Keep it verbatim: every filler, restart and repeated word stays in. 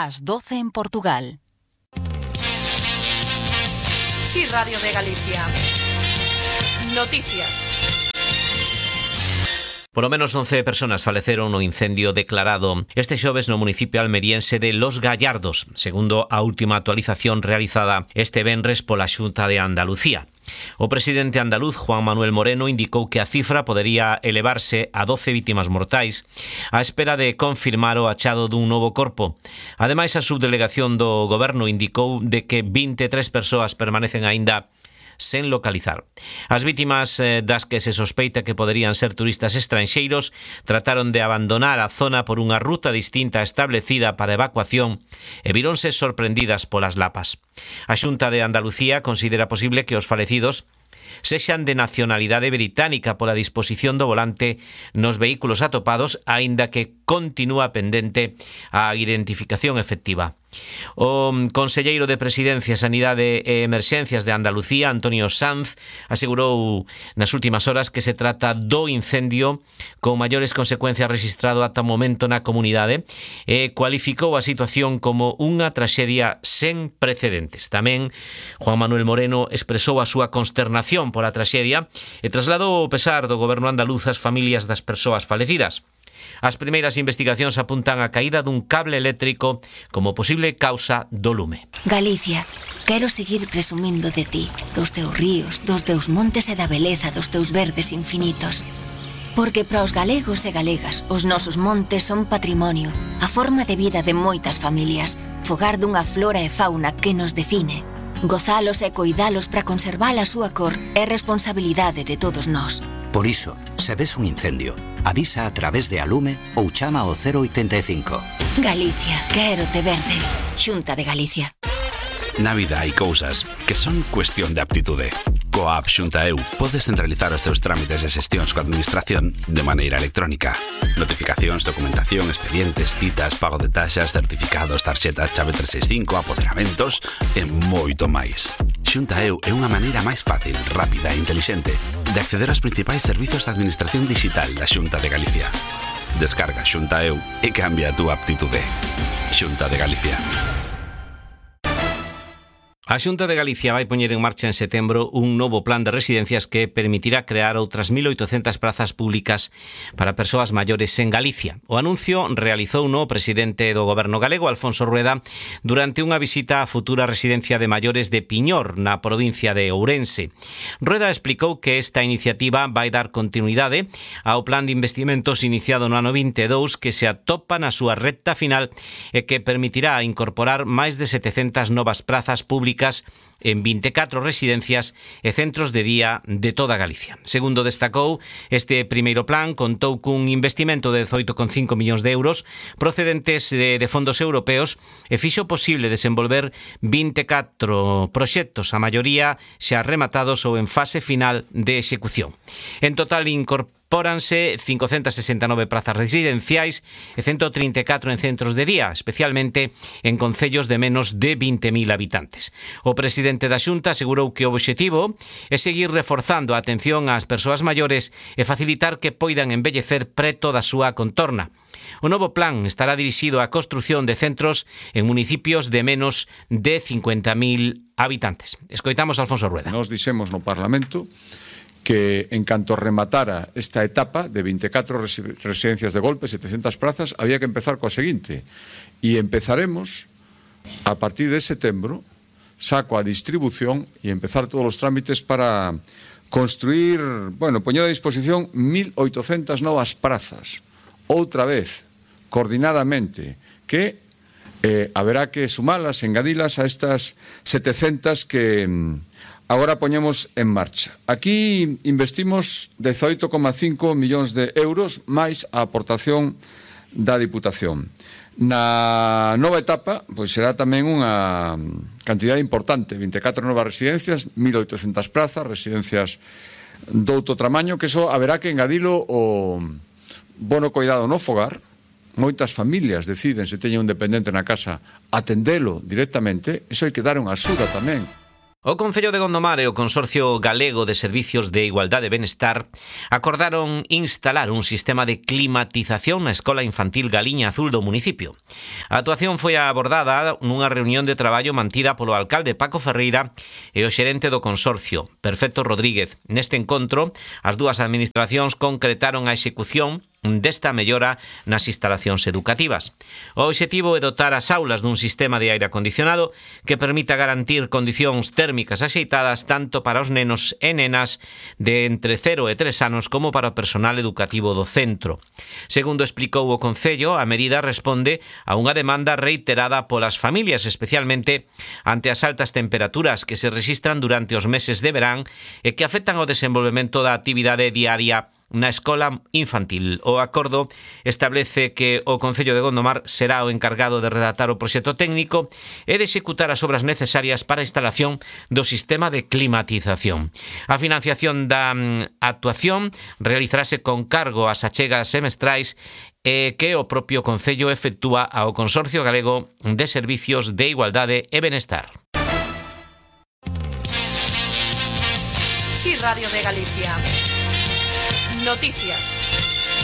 Ás doce en Portugal. Sí, Radio de Galicia. Noticias. Polo menos once personas faleceron no incendio declarado este xoves no municipio almeriense de Los Gallardos, segundo a última actualización realizada este venres pola Xunta de Andalucía. O presidente andaluz, Juan Manuel Moreno, indicou que a cifra podería elevarse a doce vítimas mortais á espera de confirmar o achado dun novo corpo. Ademais, a subdelegación do goberno indicou de que vinte e tres persoas permanecen aínda sen localizar. As vítimas eh, das que se sospeita que poderían ser turistas estranxeiros trataron de abandonar a zona por unha ruta distinta establecida para evacuación e vironse sorprendidas polas lapas. A Xunta de Andalucía considera posible que os falecidos sexan de nacionalidade británica pola disposición do volante nos vehículos atopados, aínda que continúa pendente a identificación efectiva. O conselleiro de Presidencia, Sanidade e Emerxencias de Andalucía, Antonio Sanz, asegurou nas últimas horas que se trata do incendio con maiores consecuencias registrado ata o momento na comunidade e cualificou a situación como unha traxedia sen precedentes. Tamén Juan Manuel Moreno expresou a súa consternación pola traxedia e trasladou o pesar do goberno andaluz ás familias das persoas falecidas. As primeiras investigacións apuntan a caída dun cable eléctrico como posible causa do lume. Galicia, quero seguir presumindo de ti, dos teus ríos, dos teus montes e da beleza dos teus verdes infinitos. Porque para os galegos e galegas, os nosos montes son patrimonio, a forma de vida de moitas familias, fogar dunha flora e fauna que nos define. Gozalos e coidalos para conservar a súa cor é responsabilidade de todos nós. Por iso, se ves un incendio, avisa a través de Alume ou chama ao cero oitenta e cinco. Galicia, quero te verde. Xunta de Galicia. Na vida hai cousas que son cuestión de aptitude. Coa app Xunta Eu podes centralizar os teus trámites e xestións coa administración de maneira electrónica. Notificacións, documentación, expedientes, citas, pago de taxas, certificados, tarxetas, chave trescentos sesenta e cinco, apoderamentos e moito máis. Xunta Eu é unha maneira máis fácil, rápida e intelixente de acceder aos principais servizos de administración digital da Xunta de Galicia. Descarga Xunta Eu e cambia a túa aptitude. Xunta de Galicia. A Xunta de Galicia vai poñer en marcha en setembro un novo plan de residencias que permitirá crear outras mil oitocentas prazas públicas para persoas maiores en Galicia. O anuncio realizou o presidente do goberno galego, Alfonso Rueda, durante unha visita á futura residencia de maiores de Piñor, na provincia de Ourense. Rueda explicou que esta iniciativa vai dar continuidade ao plan de investimentos iniciado no ano vinte e dous que se atopa na súa recta final e que permitirá incorporar máis de setecentas novas prazas públicas en vinte e catro residencias e centros de día de toda Galicia. Segundo destacou, este primeiro plan contou cun investimento de dezoito coma cinco millóns de euros procedentes de, de fondos europeos e fixo posible desenvolver vinte e catro proxectos, a maioría xa rematados ou en fase final de execución. En total incorporou Póranse cincocentas sesenta e nove prazas residenciais e ciento trinta e catro en centros de día, especialmente en concellos de menos de vinte mil habitantes. O presidente da Xunta asegurou que o obxectivo é seguir reforzando a atención ás persoas maiores e facilitar que poidan envellecer preto da súa contorna. O novo plan estará dirixido á construción de centros en municipios de menos de cincuenta mil habitantes. Escoitamos a Alfonso Rueda. Nos dixemos no Parlamento que en canto rematara esta etapa de vinte e catro residencias de golpe, setecentas prazas, había que empezar coa seguinte. E empezaremos a partir de setembro, saco a distribución e empezar todos os trámites para construir, bueno, poñer a disposición mil oitocentas novas prazas. Outra vez, coordinadamente, que eh, haberá que sumalas, engadilas a estas setecentas que agora poñemos en marcha. Aquí investimos dezoito coma cinco millóns de euros máis a aportación da Diputación. Na nova etapa, pois será tamén unha cantidade importante, vinte e catro novas residencias, mil oitocentas prazas, residencias douto tramaño, que eso haberá que engadilo o bono coidado no fogar. Moitas familias deciden, se teñen un dependente na casa, atendelo directamente, iso hai que dar unha axuda tamén. O Concello de Gondomar e o Consorcio Galego de Servicios de Igualdade e Benestar acordaron instalar un sistema de climatización na Escola Infantil Galiña Azul do municipio. A actuación foi abordada nunha reunión de traballo mantida polo alcalde Paco Ferreira e o xerente do consorcio, Perfecto Rodríguez. Neste encontro, as dúas administracións concretaron a execución desta mellora nas instalacións educativas. O obxectivo é dotar as aulas dun sistema de aire acondicionado que permita garantir condicións térmicas axeitadas tanto para os nenos e nenas de entre cero e tres anos como para o personal educativo do centro. Segundo explicou o Concello, a medida responde a unha demanda reiterada polas familias, especialmente ante as altas temperaturas que se registran durante os meses de verán e que afectan ao desenvolvemento da actividade diaria na escola infantil. O acordo establece que o Concello de Gondomar será o encargado de redactar o proxecto técnico e de executar as obras necesarias para a instalación do sistema de climatización. A financiación da actuación realizarase con cargo ás achegas semestrais e que o propio Concello efectúa ao Consorcio Galego de Servicios de Igualdade e Benestar. Sí, Radio de Galicia. Noticias.